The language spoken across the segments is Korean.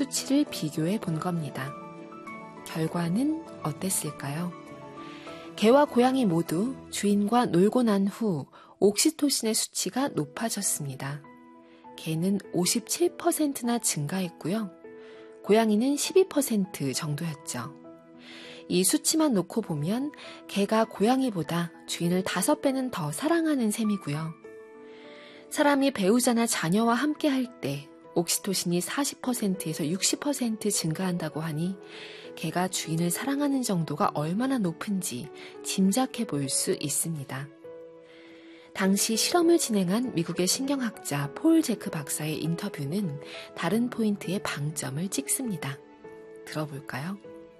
수치를 비교해 본 겁니다. 결과는 어땠을까요? 개와 고양이 모두 주인과 놀고 난 후 옥시토신의 수치가 높아졌습니다. 개는 57%나 증가했고요. 고양이는 12% 정도였죠. 이 수치만 놓고 보면 개가 고양이보다 주인을 5배는 더 사랑하는 셈이고요. 사람이 배우자나 자녀와 함께 할 때 옥시토신이 40%에서 60% 증가한다고 하니 개가 주인을 사랑하는 정도가 얼마나 높은지 짐작해 볼 수 있습니다. 당시 실험을 진행한 미국의 신경학자 폴 제크 박사의 인터뷰는 다른 포인트에 방점을 찍습니다. 들어볼까요?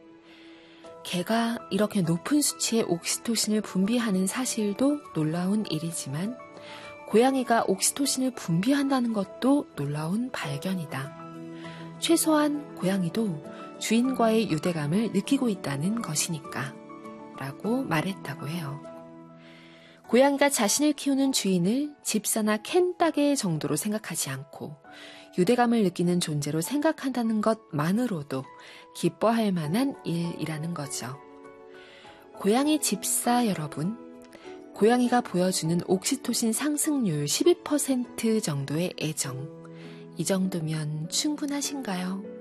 개가 이렇게 높은 수치의 옥시토신을 분비하는 사실도 놀라운 일이지만 고양이가 옥시토신을 분비한다는 것도 놀라운 발견이다. 최소한 고양이도 주인과의 유대감을 느끼고 있다는 것이니까 라고 말했다고 해요. 고양이가 자신을 키우는 주인을 집사나 캔따개 정도로 생각하지 않고 유대감을 느끼는 존재로 생각한다는 것만으로도 기뻐할 만한 일이라는 거죠. 고양이 집사 여러분, 고양이가 보여주는 옥시토신 상승률 12% 정도의 애정, 이 정도면 충분하신가요?